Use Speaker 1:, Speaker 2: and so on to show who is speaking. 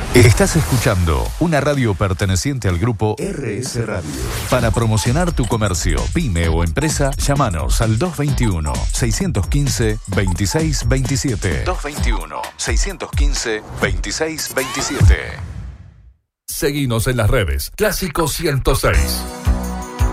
Speaker 1: Estás escuchando una radio perteneciente al grupo RS Radio. Para promocionar tu comercio, pyme o empresa, llámanos al 221-615-2627. 221-615-2627.
Speaker 2: Seguinos en las redes. Clásico 106.